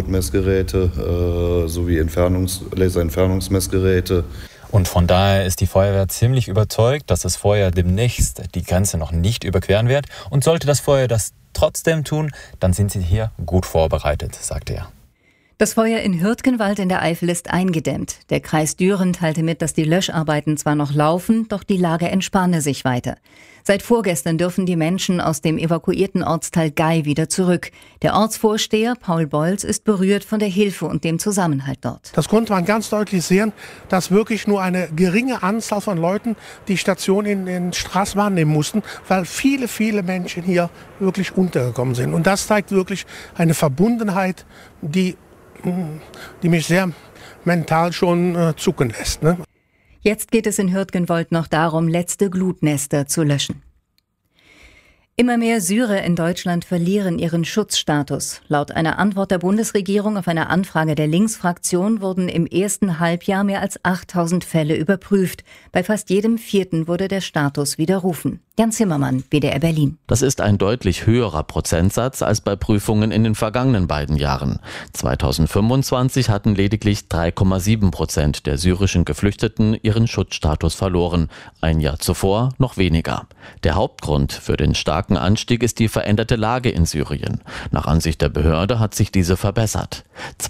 Infrarotmessgeräte sowie Laserentfernungsmessgeräte. Und von daher ist die Feuerwehr ziemlich überzeugt, dass das Feuer demnächst die Grenze noch nicht überqueren wird. Und sollte das Feuer das trotzdem tun, dann sind sie hier gut vorbereitet, sagte er. Das Feuer in Hürtgenwald in der Eifel ist eingedämmt. Der Kreis Düren teilte mit, dass die Löscharbeiten zwar noch laufen, doch die Lage entspanne sich weiter. Seit vorgestern dürfen die Menschen aus dem evakuierten Ortsteil Gei wieder zurück. Der Ortsvorsteher Paul Bolz ist berührt von der Hilfe und dem Zusammenhalt dort. Das konnte man ganz deutlich sehen, dass wirklich nur eine geringe Anzahl von Leuten die Station in den Straßen wahrnehmen mussten, weil viele, viele Menschen hier wirklich untergekommen sind. Und das zeigt wirklich eine Verbundenheit, die mich sehr mental schon zucken lässt. Ne? Jetzt geht es in Hürtgenwald noch darum, letzte Glutnester zu löschen. Immer mehr Syrer in Deutschland verlieren ihren Schutzstatus. Laut einer Antwort der Bundesregierung auf eine Anfrage der Linksfraktion wurden im ersten Halbjahr mehr als 8.000 Fälle überprüft. Bei fast jedem vierten wurde der Status widerrufen. Jan Zimmermann, WDR Berlin. Das ist ein deutlich höherer Prozentsatz als bei Prüfungen in den vergangenen beiden Jahren. 2025 hatten lediglich 3,7% der syrischen Geflüchteten ihren Schutzstatus verloren. Ein Jahr zuvor noch weniger. Der Hauptgrund für den starken Anstieg ist die veränderte Lage in Syrien. Nach Ansicht der Behörde hat sich diese verbessert.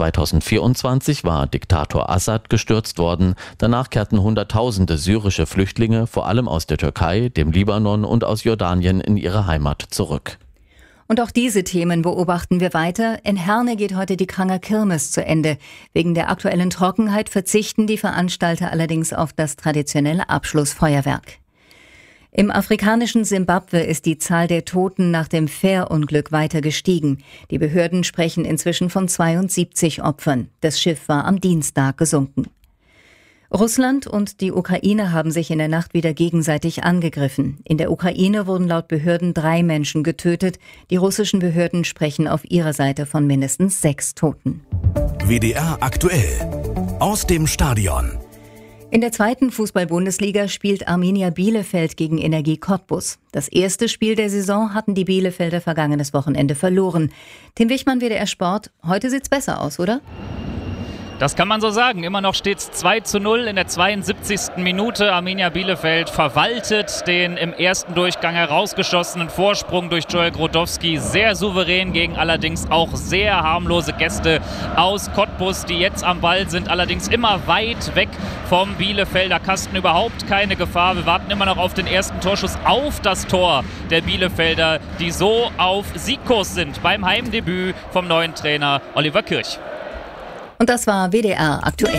2024 war Diktator Assad gestürzt worden. Danach kehrten Hunderttausende syrische Flüchtlinge, vor allem aus der Türkei, dem Libanon und aus Jordanien, in ihre Heimat zurück. Und auch diese Themen beobachten wir weiter. In Herne geht heute die Kranger Kirmes zu Ende. Wegen der aktuellen Trockenheit verzichten die Veranstalter allerdings auf das traditionelle Abschlussfeuerwerk. Im afrikanischen Simbabwe ist die Zahl der Toten nach dem Fährunglück weiter gestiegen. Die Behörden sprechen inzwischen von 72 Opfern. Das Schiff war am Dienstag gesunken. Russland und die Ukraine haben sich in der Nacht wieder gegenseitig angegriffen. In der Ukraine wurden laut Behörden 3 Menschen getötet. Die russischen Behörden sprechen auf ihrer Seite von mindestens 6 Toten. WDR aktuell. Aus dem Stadion. In der 2. Fußball-Bundesliga spielt Arminia Bielefeld gegen Energie Cottbus. Das erste Spiel der Saison hatten die Bielefelder vergangenes Wochenende verloren. Tim Wichmann, WDR Sport. Heute sieht's besser aus, oder? Das kann man so sagen. Immer noch steht es 2:0 in der 72. Minute. Arminia Bielefeld verwaltet den im ersten Durchgang herausgeschossenen Vorsprung durch Joel Grodowski sehr souverän gegen allerdings auch sehr harmlose Gäste aus Cottbus, die jetzt am Ball sind, allerdings immer weit weg vom Bielefelder Kasten. Überhaupt keine Gefahr. Wir warten immer noch auf den ersten Torschuss auf das Tor der Bielefelder, die so auf Siegkurs sind beim Heimdebüt vom neuen Trainer Oliver Kirch. Und das war WDR aktuell.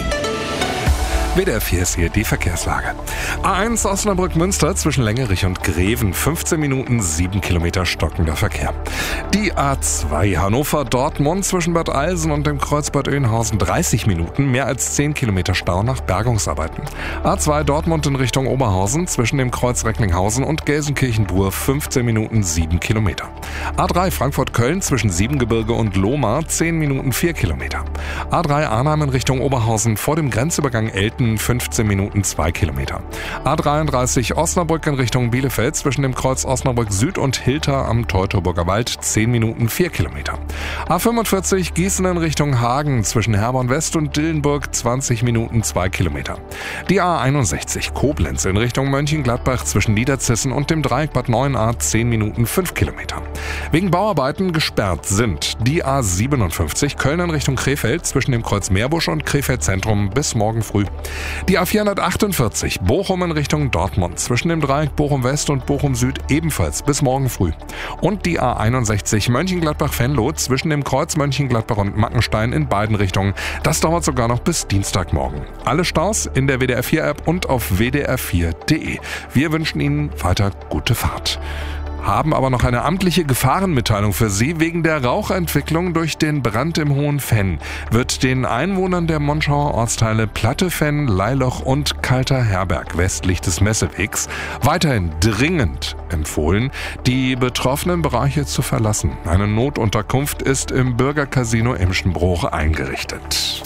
WDR 4 ist hier die Verkehrslage. A1 Osnabrück-Münster zwischen Längerich und Greven, 15 Minuten, 7 Kilometer stockender Verkehr. Die A2 Hannover-Dortmund zwischen Bad Alsen und dem Kreuz Bad Oeynhausen, 30 Minuten, mehr als 10 Kilometer Stau nach Bergungsarbeiten. A2 Dortmund in Richtung Oberhausen zwischen dem Kreuz Recklinghausen und Gelsenkirchen-Bur, 15 Minuten, 7 Kilometer. A3 Frankfurt-Köln zwischen Siebengebirge und Lohmar, 10 Minuten, 4 Kilometer. A3 Arnhem in Richtung Oberhausen vor dem Grenzübergang Elten, 15 Minuten, 2 Kilometer. A33 Osnabrück in Richtung Bielefeld zwischen dem Kreuz Osnabrück Süd und Hilter am Teutoburger Wald, 10 Minuten, 4 Kilometer. A45 Gießen in Richtung Hagen zwischen Herborn West und Dillenburg, 20 Minuten, 2 Kilometer. Die A61 Koblenz in Richtung Mönchengladbach zwischen Niederzissen und dem Dreieck Bad 9a, 10 Minuten, 5 Kilometer. Wegen Bauarbeiten gesperrt sind die A57 Köln in Richtung Krefeld zwischen dem Kreuz Meerbusch und Krefeld Zentrum bis morgen früh. Die A448 Bochum in Richtung Dortmund zwischen dem Dreieck Bochum West und Bochum Süd ebenfalls bis morgen früh. Und die A61 Mönchengladbach-Venlo zwischen dem Kreuz Mönchengladbach und Mackenstein in beiden Richtungen. Das dauert sogar noch bis Dienstagmorgen. Alle Staus in der WDR 4-App und auf wdr4.de. Wir wünschen Ihnen weiter gute Fahrt. Haben aber noch eine amtliche Gefahrenmitteilung für Sie. Wegen der Rauchentwicklung durch den Brand im Hohen Fenn wird den Einwohnern der Monschauer Ortsteile Plattefenn, Leiloch und Kalter Herberg westlich des Messewegs weiterhin dringend empfohlen, die betroffenen Bereiche zu verlassen. Eine Notunterkunft ist im Bürgercasino Emschenbroich eingerichtet.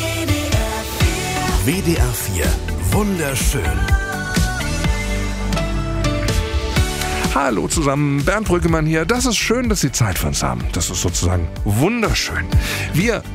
WDR 4. Wunderschön. Hallo zusammen, Bernd Brüggemann hier. Das ist schön, dass Sie Zeit für uns haben. Das ist sozusagen wunderschön. Wir